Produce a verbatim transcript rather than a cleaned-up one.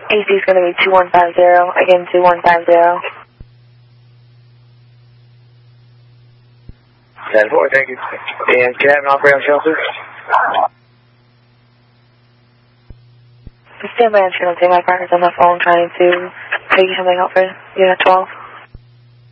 A C is going to be two one five zero. Again, two one five zero. ten four, thank you. And can I have an operator on shelter? Stand by on channel two. My partner's on the phone trying to figure something out for Unit twelve.